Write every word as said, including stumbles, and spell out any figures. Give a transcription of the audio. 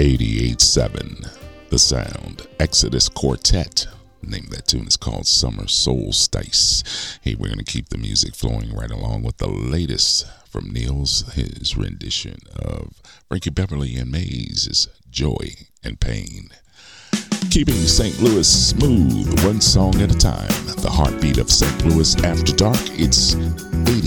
eighty-eight seven, The Sound, Exodus Quartet. The name of that tune is called Summer Solstice. Hey, we're going to keep the music flowing right along with the latest from Neil's, his rendition of Frankie Beverly and Mays' Joy and Pain. Keeping Saint Louis smooth, one song at a time. The heartbeat of Saint Louis After Dark. It's eighty